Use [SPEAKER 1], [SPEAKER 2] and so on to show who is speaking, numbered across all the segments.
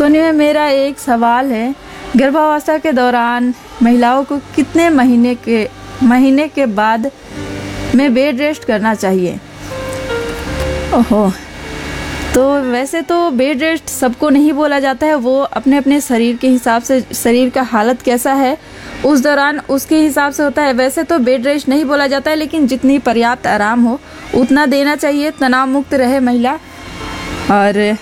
[SPEAKER 1] सुनिए, मेरा एक सवाल है। गर्भावस्था के दौरान महिलाओं को कितने महीने के बाद में बेड रेस्ट करना चाहिए? ओहो, तो वैसे तो बेड रेस्ट सबको नहीं बोला जाता है, वो अपने अपने शरीर के हिसाब से, शरीर का हालत कैसा है उस दौरान उसके हिसाब से होता है। वैसे तो बेड रेस्ट नहीं बोला जाता है, लेकिन जितनी पर्याप्त आराम हो उतना देना चाहिए, तनाव मुक्त रहे महिला। और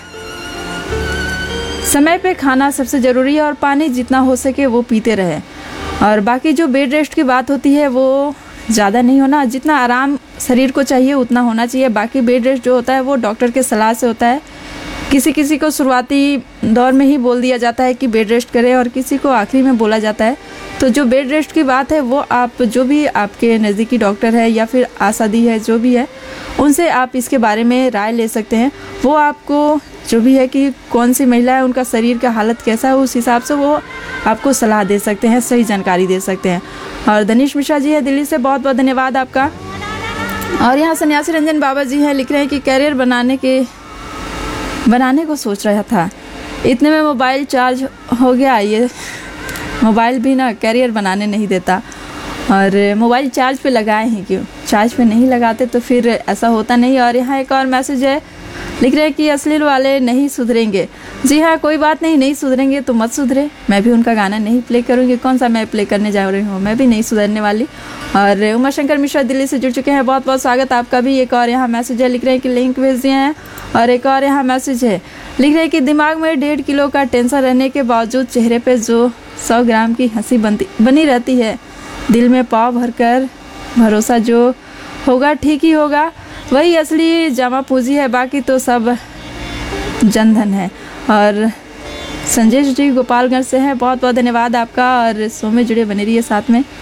[SPEAKER 1] समय पे खाना सबसे ज़रूरी है और पानी जितना हो सके वो पीते रहे। और बाकी जो बेड रेस्ट की बात होती है वो ज़्यादा नहीं होना, जितना आराम शरीर को चाहिए उतना होना चाहिए। बाकी बेड रेस्ट जो होता है वो डॉक्टर के सलाह से होता है। किसी किसी को शुरुआती दौर में ही बोल दिया जाता है कि बेड रेस्ट करें और किसी को आखिरी में बोला जाता है। तो जो बेड रेस्ट की बात है वो आप जो भी आपके नज़दीकी डॉक्टर है या फिर आसादी है जो भी है उनसे आप इसके बारे में राय ले सकते हैं। वो आपको जो भी है कि कौन सी महिला है, उनका शरीर का हालत कैसा है, उस हिसाब से वो आपको सलाह दे सकते हैं, सही जानकारी दे सकते हैं। और दनीश मिश्रा जी है दिल्ली से, बहुत बहुत धन्यवाद आपका। और यहाँ सन्यासी रंजन बाबा जी हैं, लिख रहे हैं कि करियर बनाने को सोच रहा था, इतने में मोबाइल चार्ज हो गया। ये मोबाइल भी ना करियर बनाने नहीं देता। और मोबाइल चार्ज पे लगाए हैं क्यों? चार्ज पे नहीं लगाते तो फिर ऐसा होता नहीं। और यहाँ एक और मैसेज है, लिख रहे हैं कि अश्लील वाले नहीं सुधरेंगे। जी हाँ, कोई बात नहीं, नहीं सुधरेंगे तो मत सुधरे। मैं भी उनका गाना नहीं प्ले करूँगी, कौन सा मैं प्ले करने जा रही हूँ, मैं भी नहीं सुधरने वाली। और उमा शंकर मिश्रा दिल्ली से जुड़ चुके हैं, बहुत बहुत स्वागत आपका भी। एक और यहाँ मैसेज है, लिख रहे हैं कि लिंक भेज दिए हैं। और एक और यहाँ मैसेज है, लिख रहे हैं कि दिमाग में 1.5 किलो का टेंशन रहने के बावजूद चेहरे पे जो 100 ग्राम की हंसी बनी रहती है, दिल में पाव भरकर भरोसा जो होगा ठीक ही होगा, वही असली जमा पूंजी है, बाकी तो सब जनधन है। और संजय जी गोपालगंज से हैं, बहुत बहुत धन्यवाद आपका। और शो में जुड़े बने रहिए साथ में।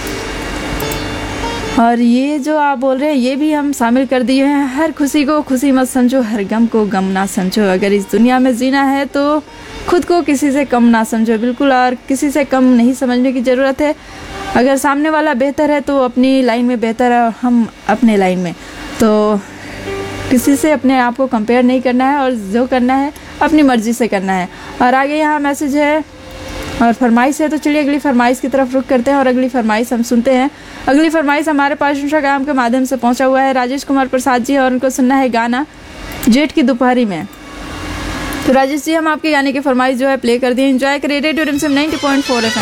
[SPEAKER 1] और ये जो आप बोल रहे हैं ये भी हम शामिल कर दिए हैं, हर खुशी को खुशी मत समझो, हर गम को गम ना समझो। अगर इस दुनिया में जीना है तो खुद को किसी से कम ना समझो, बिल्कुल। और किसी से कम नहीं समझने की ज़रूरत है। अगर सामने वाला बेहतर है तो अपनी लाइन में बेहतर है, हम अपने लाइन में, तो किसी से अपने आप को कंपेयर नहीं करना है। और जो करना है अपनी मर्ज़ी से करना है। और आगे यहाँ मैसेज है और फरमाइश है, तो चलिए अगली फरमाइश की तरफ रुख करते हैं और अगली फरमाइश हम सुनते हैं। अगली फरमाइश हमारे पास इंस्टाग्राम के माध्यम से पहुंचा हुआ है, राजेश कुमार प्रसाद जी, और उनको सुनना है गाना जेठ की दोपहरी में। तो राजेश जी, हम आपके गाने की फरमाइश जो है प्ले कर दिए। एंजॉय करिए रेडियो रिमझिम 90.4 FM।